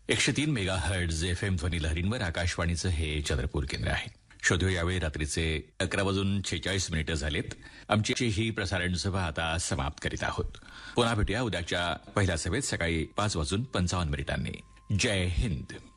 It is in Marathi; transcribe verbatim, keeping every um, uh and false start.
एकशे तीन मेगा हर्ट्झ एफ एम ध्वनी लहरींवर आकाशवाणीचं हे चंद्रपूर केंद्र आहे. शोधू यावेळी रात्रीचे अकरा वाजून छेचाळीस मिनिटं झालेत. आमची ही प्रसारण सभा आता समाप्त करीत आहोत. पुन्हा भेटूया उद्याच्या पहिल्या सभेत सकाळी पाच वाजून पंचावन्न मिनिटांनी. जय हिंद.